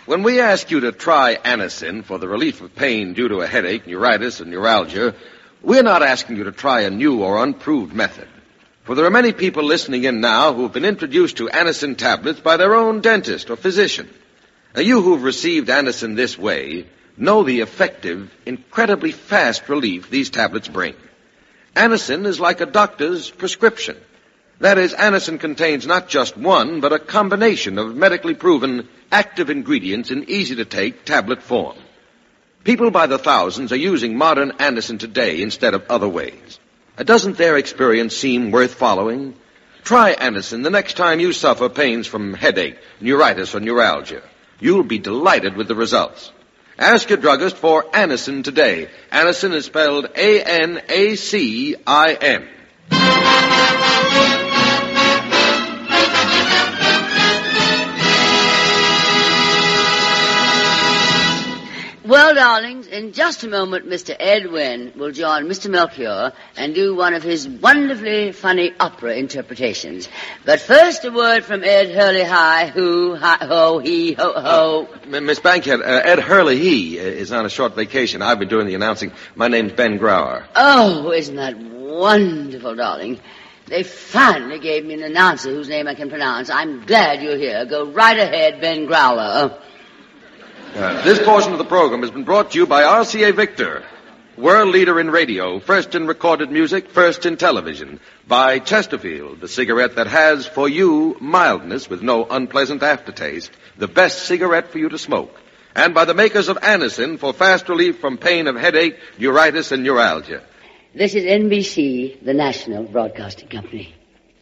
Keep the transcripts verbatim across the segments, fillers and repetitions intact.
When we ask you to try Anacin for the relief of pain due to a headache, neuritis, and neuralgia, we're not asking you to try a new or unproved method. For there are many people listening in now who have been introduced to Anacin tablets by their own dentist or physician. Now, you who've received Anacin this way know the effective, incredibly fast relief these tablets bring. Anacin is like a doctor's prescription. That is, Anacin contains not just one, but a combination of medically proven active ingredients in easy-to-take tablet form. People by the thousands are using modern Anacin today instead of other ways. Doesn't their experience seem worth following? Try Anacin the next time you suffer pains from headache, neuritis, or neuralgia. You'll be delighted with the results. Ask your druggist for Anacin today. Anacin is spelled A N A C I N. Well, darlings, in just a moment, Mister Ed Wynn will join Mister Melchior and do one of his wonderfully funny opera interpretations. But first, a word from Ed Hurley High, who, hi, ho, he, ho, ho. Uh, Miss Bankhead, uh, Ed Hurley, he is on a short vacation. I've been doing the announcing. My name's Ben Grauer. Oh, isn't that wonderful, darling? They finally gave me an announcer whose name I can pronounce. I'm glad you're here. Go right ahead, Ben Growler. Uh, this portion of the program has been brought to you by R C A Victor, world leader in radio, first in recorded music, first in television. By Chesterfield, the cigarette that has for you mildness with no unpleasant aftertaste, the best cigarette for you to smoke. And by the makers of Anacin for fast relief from pain of headache, neuritis, and neuralgia. This is N B C, the National Broadcasting Company.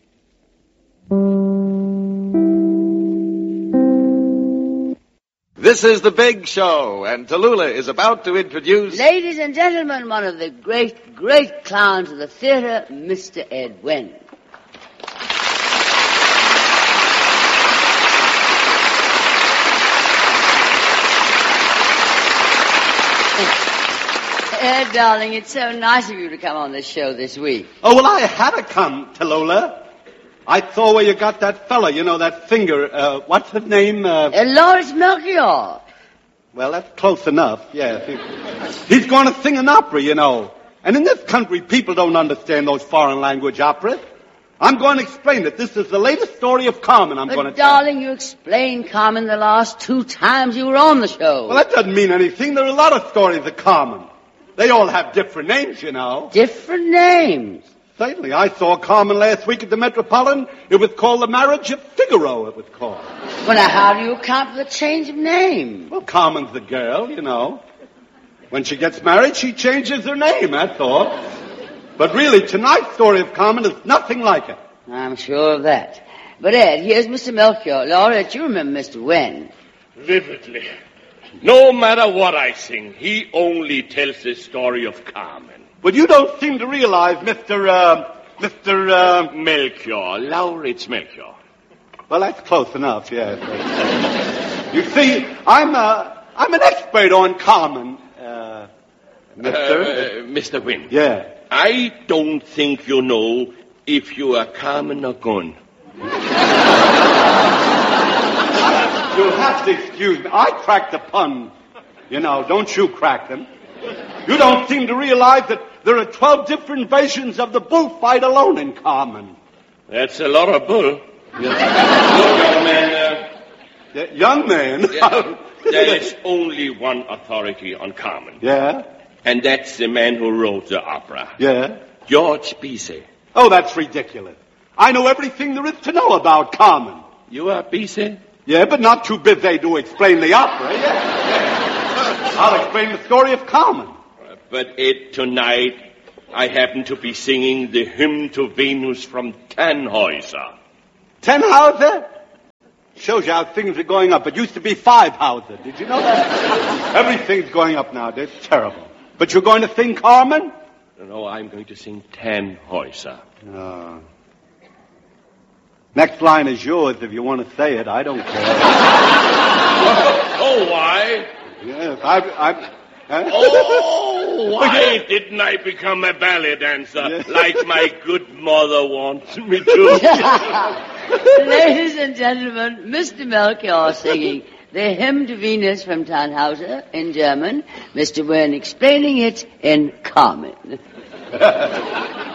This is The Big Show, and Tallulah is about to introduce... Ladies and gentlemen, one of the great, great clowns of the theater, Mister Ed Wynn. Ed, darling, it's so nice of you to come on this show this week. Oh, well, I had to come, Tallulah. I saw where you got that fella, you know, that finger, uh, what's his name? Uh, uh, Lawrence Melchior. Well, that's close enough, yes. He, he's going to sing an opera, you know. And in this country, people don't understand those foreign language operas. I'm going to explain it. This is the latest story of Carmen I'm but going to darling, tell. you explained Carmen the last two times you were on the show. Well, that doesn't mean anything. There are a lot of stories of Carmen. They all have different names, you know. Different names? Certainly. I saw Carmen last week at the Metropolitan. It was called The Marriage of Figaro, it was called. Well, now, how do you account for the change of name? Well, Carmen's the girl, you know. When she gets married, she changes her name, that's all. But really, tonight's story of Carmen is nothing like it. I'm sure of that. But, Ed, here's Mister Melchior. Laura, you remember Mister Wynn. Vividly. No matter what I sing, he only tells the story of Carmen. But you don't seem to realize, Mister, uh, Mister, uh... Melchior, Lauritz Melchior. Well, that's close enough, yes. You see, I'm, uh, I'm an expert on Carmen, uh, Mister Uh, uh, Mister Wynn. Yeah. I don't think you know if you are Carmen or gone. You'll have to excuse me. I cracked the pun. You know, don't you crack them. You don't seem to realize that there are twelve different versions of the bullfight alone in Carmen. That's a lot of bull. Look, young man. Uh, Yeah, young man? Yeah, there is only one authority on Carmen. Yeah? And that's the man who wrote the opera. Yeah? George Bizet. Oh, that's ridiculous. I know everything there is to know about Carmen. You are Bizet? Yeah, but not too busy to explain the opera, yeah. I'll explain the story of Carmen. But Ed, tonight, I happen to be singing the hymn to Venus from Tannhäuser. Tannhäuser? Shows you how things are going up. It used to be Five-Hauser. Did you know that? Everything's going up now. It's terrible. But you're going to sing Carmen? No, I'm going to sing Tannhäuser. No. Next line is yours if you want to say it. I don't care. Oh, why? Yes, I... I huh? Oh, why didn't I become a ballet dancer yes. like my good mother wants me to? Ladies and gentlemen, Mister Melchior singing the hymn to Venus from Tannhauser in German, Mister Wynne explaining it in common.